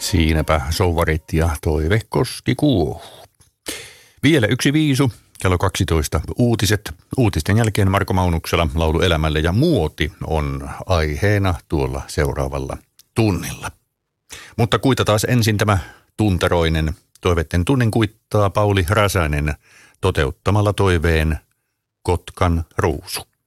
Siinäpä souvarit ja toive koski kuohuu. Vielä yksi viisu, kello 12 uutiset. Uutisten jälkeen Marko Maunuksela, laulu elämälle ja muoti on aiheena tuolla seuraavalla tunnilla. Mutta kuita taas ensin tämä tunteroinen toiveiden tunnin kuittaa Pauli Räsänen toteuttamalla toiveen Kotkan ruusu.